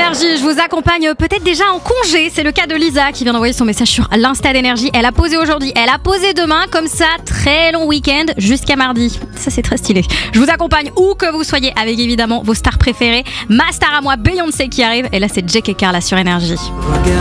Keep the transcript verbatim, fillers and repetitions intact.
Énergie, je vous accompagne peut-être déjà en congé. C'est le cas de Lisa qui vient d'envoyer son message sur l'Insta d'Énergie. Elle a posé aujourd'hui, elle a posé demain, comme ça, très long week-end jusqu'à mardi. Ça, c'est très stylé. Je vous accompagne où que vous soyez avec évidemment vos stars préférées. Ma star à moi, Beyoncé qui arrive. Et là, c'est Jake et Carla sur Énergie.